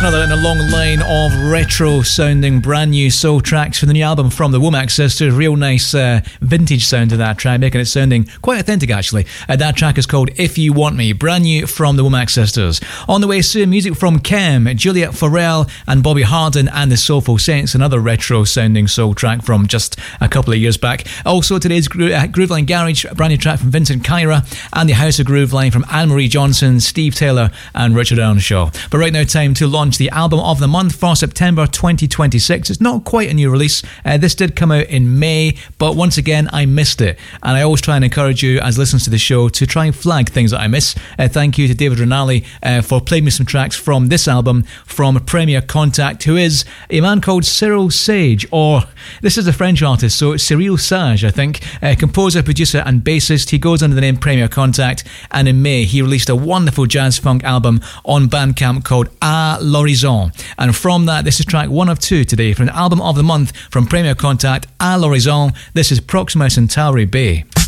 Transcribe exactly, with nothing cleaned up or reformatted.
Another in a long line of retro-sounding brand new soul tracks from the new album from the Womack Sisters. Real nice uh, vintage sound to that track, making it sounding quite authentic actually. Uh, that track is called If You Want Me, brand new from the Womack Sisters. On the way soon, music from Kem, Juliet Farrell and Bobby Hardin and the Soulful Saints, another retro-sounding soul track from just a couple of years back. Also today's Gro- uh, Grooveline Garage, a brand new track from Vincent Kyra, and the House of Grooveline from Anne-Marie Johnson, Steve Taylor and Richard Earnshaw. But right now, time to launch the album of the month for September twenty twenty-six. It's not quite a new release. Uh, this did come out in May, but once again, I missed it. And I always try and encourage you, as listeners to the show, to try and flag things that I miss. Uh, thank you to David Rinaldi uh, for playing me some tracks from this album from Premier Contact, who is a man called Cyril Sage, or this is a French artist, so it's Cyril Sage, I think. Uh, composer, producer, and bassist. He goes under the name Premier Contact, and in May, he released a wonderful jazz funk album on Bandcamp called À l'Horizon. And from that, this is track one of two today from the album of the month from Premier Contact, À l'Horizon. This is Proxima Centauri Bay.